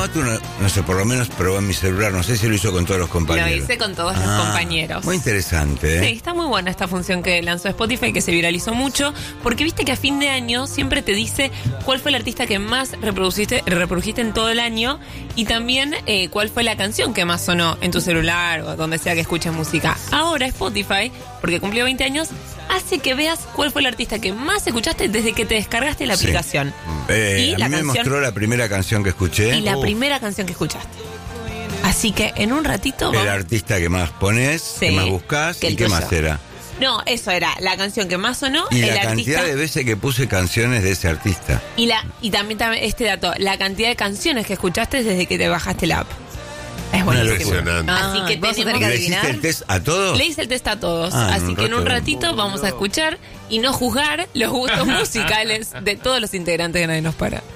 Matu, no sé, por lo menos probó en mi celular. No sé si lo hizo con todos los compañeros. Lo hice con todos los compañeros. Muy interesante, ¿eh? Sí, está muy buena esta función que lanzó Spotify, que se viralizó mucho, porque viste que a fin de año siempre te dice cuál fue el artista que más reprodujiste en todo el año y también cuál fue la canción que más sonó en tu celular o donde sea que escuches música. Ahora Spotify, porque cumplió 20 años, hace que veas cuál fue el artista que más escuchaste desde que te descargaste la aplicación. Y a mí me mostró la primera canción que escuché. Y la primera canción que escuchaste. Así que en un ratito... El artista que más pones, que más buscas, ¿y qué más era? No, eso era la canción que más sonó. Y la cantidad de veces que puse canciones de ese artista. Y también este dato, la cantidad de canciones que escuchaste desde que te bajaste la app. Es buenísimo. Así que ¿Vamos a tener que ¿Le adivinar? hiciste el test a todos? Le hice el test a todos. En Así un que en un rato. ratito vamos a escuchar y no juzgar los gustos musicales de todos los integrantes de Nadie Nos Para.